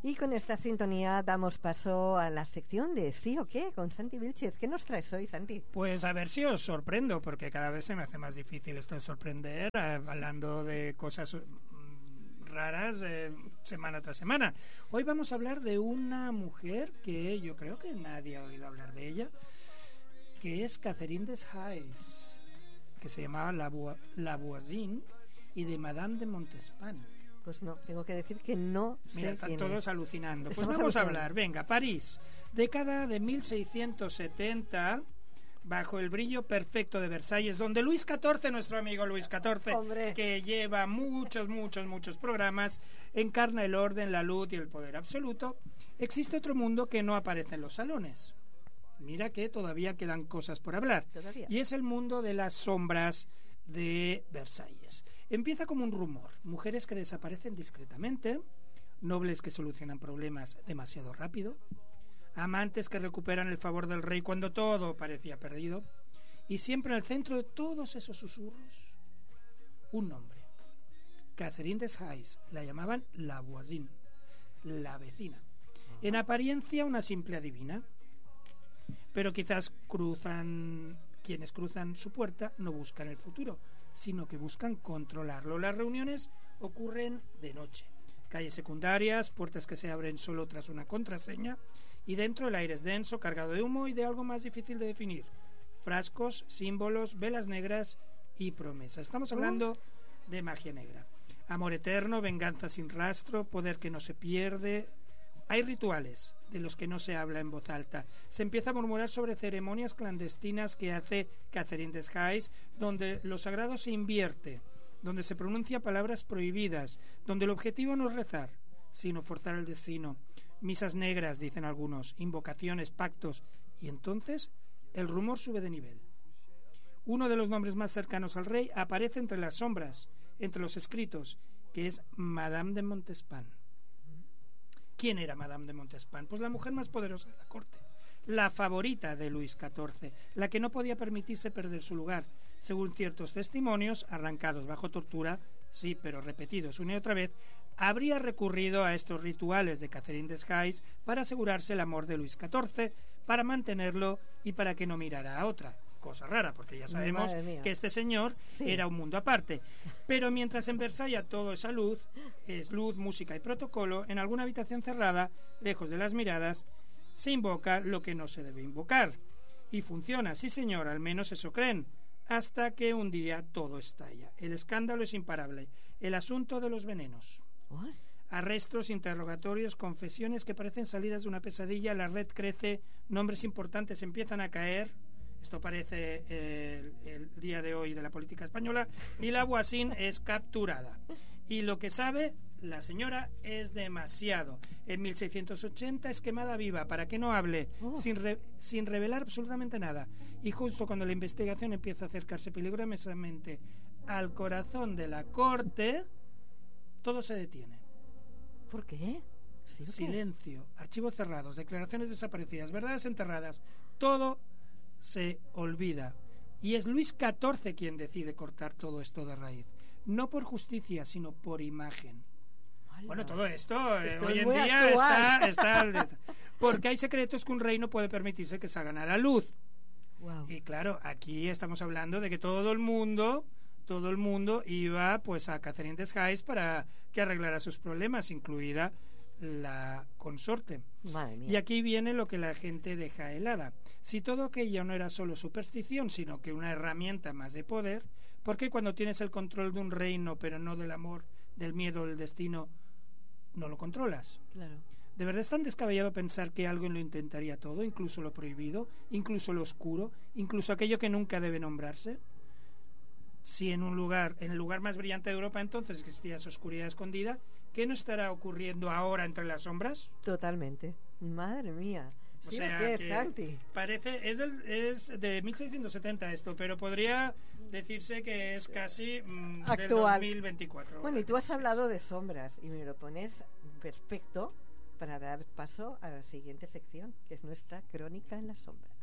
Y con esta sintonía damos paso a la sección de ¿Sí o qué? Con Santi Vilchez. ¿Qué nos traes hoy, Santi? Pues a ver si os sorprendo, porque cada vez se me hace más difícil esto de sorprender, hablando de cosas raras semana tras semana. Hoy vamos a hablar de una mujer que yo creo que nadie ha oído hablar de ella, que es Catherine Deshaes, que se llamaba Lavoisin, y de Madame de Montespan. Pues no, tengo que decir que no sé. Mira, están todos alucinando. Pues Estamos vamos alucinando. a hablar. Venga, París, década de 1670, bajo el brillo perfecto de Versalles, donde Luis XIV, nuestro amigo Luis XIV, Hombre, que lleva muchos programas, encarna el orden, la luz y el poder absoluto. Existe otro mundo que no aparece en los salones. Mira que todavía quedan cosas por hablar. Todavía. Y es el mundo de las sombras de Versalles. Empieza como un rumor: mujeres que desaparecen discretamente, nobles que solucionan problemas demasiado rápido, amantes que recuperan el favor del rey cuando todo parecía perdido, y siempre en el centro de todos esos susurros, un nombre: Catherine Deshaes. La llamaban la voisine, la vecina. En apariencia una simple adivina, pero quizás quienes cruzan su puerta no buscan el futuro, sino que buscan controlarlo. Las reuniones ocurren de noche. Calles secundarias, puertas que se abren solo tras una contraseña, y dentro el aire es denso, cargado de humo y de algo más difícil de definir: frascos, símbolos, velas negras y promesas. Estamos hablando de magia negra. Amor eterno, venganza sin rastro, poder que no se pierde. Hay rituales de los que no se habla en voz alta. Se empieza a murmurar sobre ceremonias clandestinas que hace Catherine Deshaes, donde lo sagrado se invierte, donde se pronuncian palabras prohibidas, donde el objetivo no es rezar, sino forzar el destino. Misas negras, dicen algunos, invocaciones, pactos, y entonces el rumor sube de nivel. Uno de los nombres más cercanos al rey aparece entre las sombras, entre los escritos, que es Madame de Montespan. ¿Quién era Madame de Montespan? Pues la mujer más poderosa de la corte, la favorita de Luis XIV, la que no podía permitirse perder su lugar. Según ciertos testimonios, arrancados bajo tortura, sí, pero repetidos una y otra vez, habría recurrido a estos rituales de Catherine Deshaes para asegurarse el amor de Luis XIV, para mantenerlo y para que no mirara a otra. Cosa rara, porque ya sabemos que este señor era un mundo aparte. Pero mientras en Versalles todo es luz, música y protocolo, en alguna habitación cerrada, lejos de las miradas, se invoca lo que no se debe invocar. Y funciona, sí señor, al menos eso creen, hasta que un día todo estalla. El escándalo es imparable. El asunto de los venenos. Arrestos, interrogatorios, confesiones que parecen salidas de una pesadilla. La red crece, nombres importantes empiezan a caer. Esto parece el día de hoy de la política española. Y la Lavoisin es capturada. Y lo que sabe la señora es demasiado. En 1680 es quemada viva para que no hable, sin revelar absolutamente nada. Y justo cuando la investigación empieza a acercarse peligrosamente al corazón de la corte, todo se detiene. ¿Por qué? ¿Sí, silencio, archivos cerrados, declaraciones desaparecidas, verdades enterradas. Todo se olvida, y es Luis XIV quien decide cortar todo esto de raíz, no por justicia sino por imagen. ¡Hala! Bueno, todo esto hoy en día está porque hay secretos que un rey no puede permitirse que salgan a la luz. Wow. Y claro, aquí estamos hablando de que todo el mundo iba pues a Catherine Deshaes para que arreglara sus problemas, incluida la consorte. Madre mía. Y aquí viene lo que la gente deja helada. Si todo aquello no era solo superstición, sino que una herramienta más de poder, ¿por qué cuando tienes el control de un reino, pero no del amor, del miedo, del destino, no lo controlas? Claro. ¿De verdad es tan descabellado pensar que alguien lo intentaría todo, incluso lo prohibido, incluso lo oscuro, incluso aquello que nunca debe nombrarse? Si en el lugar más brillante de Europa entonces existía esa oscuridad escondida, ¿qué no estará ocurriendo ahora entre las sombras? Totalmente. Madre mía. O Sí, sea, ¿qué, que Santi? parece es de 1670 esto, pero podría decirse que es casi del Actual. 2024. Bueno, y tú has hablado de sombras y me lo pones perfecto para dar paso a la siguiente sección, que es nuestra crónica en las sombras.